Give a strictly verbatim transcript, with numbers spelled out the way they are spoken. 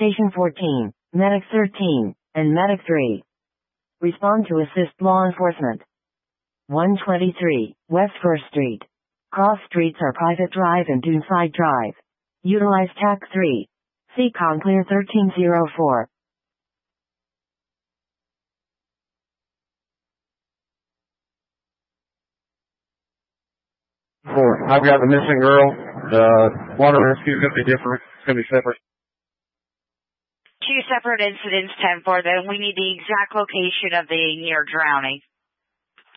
Station fourteen, Medic thirteen, and Medic three. Respond to assist law enforcement. one twenty-three, West first Street. Cross streets are Private Drive and Duneside Drive. Utilize T A C three. C COM clear thirteen oh four. Four. I've got the missing girl. The water rescue is going to be different. It's going to be separate. Two separate incidents, ten four. Then we need the exact location of the near drowning.